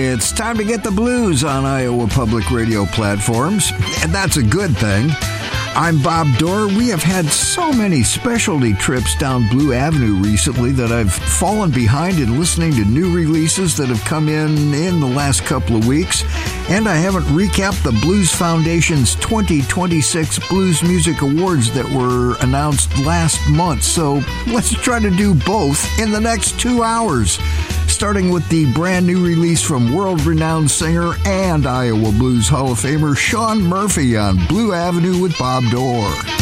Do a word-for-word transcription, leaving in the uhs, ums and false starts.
It's time to get the blues on Iowa Public Radio platforms, and that's a good thing. I'm Bob Dorr. We have had so many specialty trips down Blue Avenue recently that I've fallen behind in listening to new releases that have come in in the last couple of weeks, and I haven't recapped the Blues Foundation's twenty twenty-six Blues Music Awards that were announced last month. So let's try to do both in the next two hours, starting with the brand new release from world-renowned singer and Iowa Blues Hall of Famer Shawn Murphy on Blue Avenue with Bob Dorr.